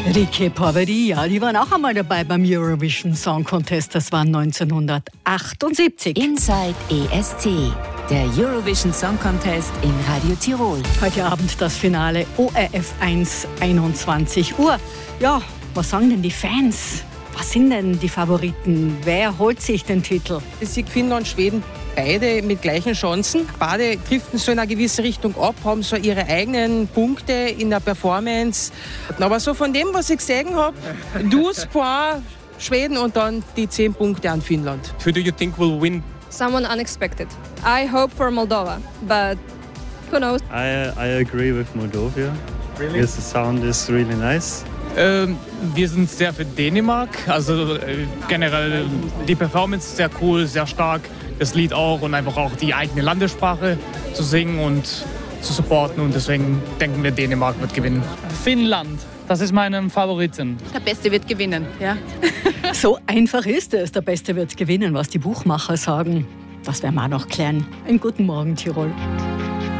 Ricky Poveri, ja, die waren auch einmal dabei beim Eurovision Song Contest. Das war 1978. Inside ESC, der Eurovision Song Contest in Radio Tirol. Heute Abend das Finale ORF 1, 21 Uhr. Ja, was sagen denn die Fans? Was sind denn die Favoriten? Wer holt sich den Titel? Es sind Finnland und Schweden beide mit gleichen Chancen. Beide driften so in eine gewisse Richtung ab, haben so ihre eigenen Punkte in der Performance. Aber so von dem, was ich gesehen habe, 12 Points Schweden und dann die 10 Punkte an Finnland. Who do you think will win? Someone unexpected. I hope for Moldova, but who knows? I agree with Moldova. Really? Yes, the sound is really nice. Wir sind sehr für Dänemark. Also generell die Performance ist sehr cool, sehr stark. Das Lied auch und einfach auch die eigene Landessprache zu singen und zu supporten. Und deswegen denken wir, Dänemark wird gewinnen. Finnland, das ist mein Favoriten. Der Beste wird gewinnen, ja. So einfach ist es. Der Beste wird gewinnen, was die Buchmacher sagen. Das werden wir auch noch klären. Einen guten Morgen, Tirol.